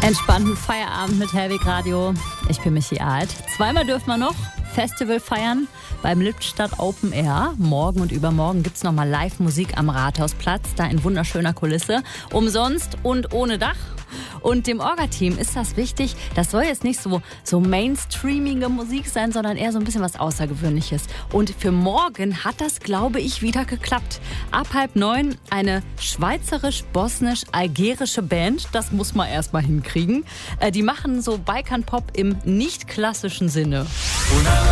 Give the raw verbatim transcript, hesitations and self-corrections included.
Entspannten Feierabend mit Helwig Radio. Ich bin Michi Alt. Zweimal dürfen wir noch Festival feiern beim Lippstadt Open Air. Morgen und übermorgen gibt es nochmal Live-Musik am Rathausplatz, da in wunderschöner Kulisse. Umsonst und ohne Dach. Und dem Orga-Team ist das wichtig. Das soll jetzt nicht so, so mainstreamige Musik sein, sondern eher so ein bisschen was Außergewöhnliches. Und für morgen hat das, glaube ich, wieder geklappt. Ab halb neun eine schweizerisch-bosnisch-algerische Band. Das muss man erst mal hinkriegen. Die machen so Balkan-Pop im nicht klassischen Sinne.